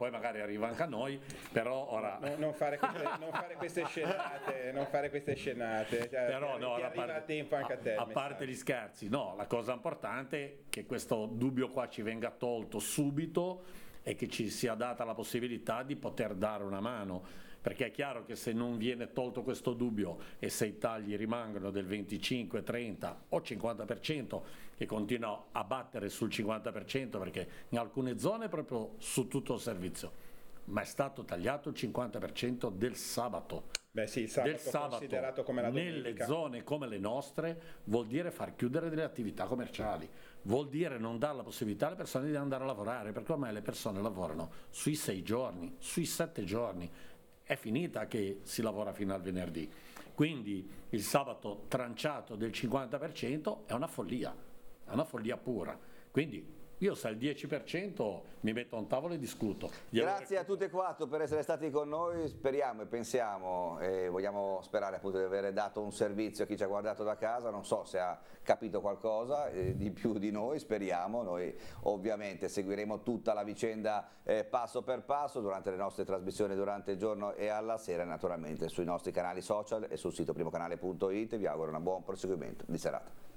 poi magari arriva anche a noi, però ora... Non fare queste scenate, cioè, però no, ti arriva a tempo anche a te. A parte gli scherzi, no, la cosa importante è che questo dubbio qua ci venga tolto subito e che ci sia data la possibilità di poter dare una mano, perché è chiaro che se non viene tolto questo dubbio e se i tagli rimangono del 25, 30 o 50%, che continua a battere sul 50%, perché in alcune zone proprio su tutto il servizio, ma è stato tagliato il 50% del sabato. Beh sì, il sabato considerato come la domenica. Nelle zone come le nostre vuol dire far chiudere delle attività commerciali, vuol dire non dare la possibilità alle persone di andare a lavorare, perché ormai le persone lavorano sui 6 giorni, sui 7 giorni, è finita che si lavora fino al venerdì, quindi il sabato tranciato del 50% è una follia pura, quindi io se al 10% mi metto a un tavolo e discuto. Grazie a tutti e quattro per essere stati con noi, speriamo e pensiamo e vogliamo sperare appunto di aver dato un servizio a chi ci ha guardato da casa, non so se ha capito qualcosa di più di noi, speriamo, noi ovviamente seguiremo tutta la vicenda passo per passo durante le nostre trasmissioni durante il giorno e alla sera naturalmente sui nostri canali social e sul sito primocanale.it, vi auguro un buon proseguimento di serata.